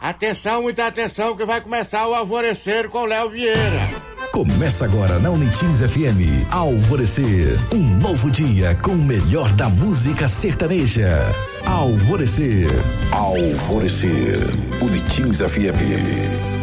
Atenção, muita atenção, que vai começar o Alvorecer com Léo Vieira. Começa agora na Unitins FM, Alvorecer, um novo dia com o melhor da música sertaneja. Alvorecer, Unitins FM.